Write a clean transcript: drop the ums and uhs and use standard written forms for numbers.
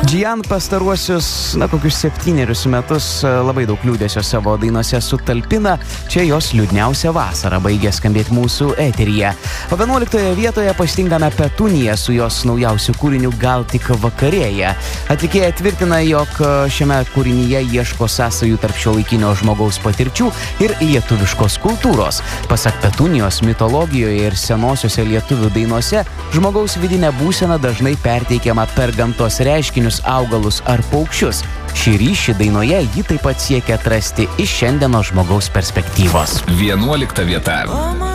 Džian pastaruosius, kokius 7 metus labai daug liūdesio savo dainose sutalpina. Čia jos liūdniausia vasara baigia skambėti mūsų eteryje. O 11 vietoje pasitinkame Petuniją su jos naujausiu kūriniu Gal tik vakarėja. Atlikėja tvirtina, jog šiame kūrinyje ieško sąsajų tarp šiuolaikinio žmogaus patirčių ir lietuviškos kultūros. Pasak Petunijos, mitologijoje ir senosiuose lietuvių dainose žmogaus vidinė būsena dažnai perteikiama per gamtos reiškinius, augalus ar paukščius. Šį ryšį dainoje ji taip pat siekia atrasti iš šiandienos žmogaus perspektyvos. 11 vieta.